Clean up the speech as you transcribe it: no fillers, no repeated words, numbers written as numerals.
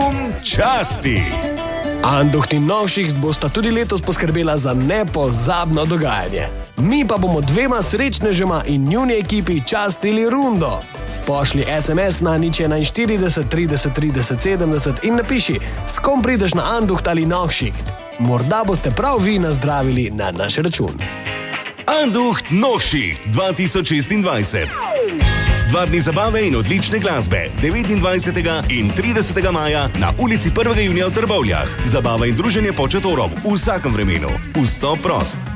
Pogum časti. Anducht in Novšicht bosta tudi letos poskrbela za nepozabno dogajanje. Mi pa bomo dvema srečnežema in njuni ekipi častili rundo. Pošli SMS na 041 30 30 70 in napiši, s kom prideš na Anducht ali Novšicht. Morda boste prav vi nazdravili na naš račun. Anducht Novšicht 2026. 2 dni zabave in odlične glasbe, 29. in 30. maja na ulici 1. junija v Trbovljah. Zabava in druženje pod šatorom v vsakem vremenu. Vstop prost.